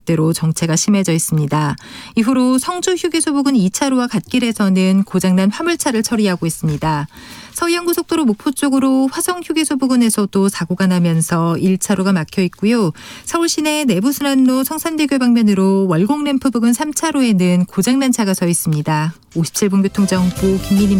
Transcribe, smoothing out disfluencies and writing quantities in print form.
대로 정체가 심해져 있습니다. 이후로 성주 휴게소 부근 2차로와 갓길에서는 고장난 화물차를 처리하고 있습니다. 서해안고속도로 목포 쪽으로 화성 휴게소 부근에서도 사고가 나면서 1차로가 막혀 있고요. 서울 시내 내부순환로 성산대교 방면으로 월곡램프 부근 3차로에는 고장난 차가 서 있습니다. 57분 교통정보 김민희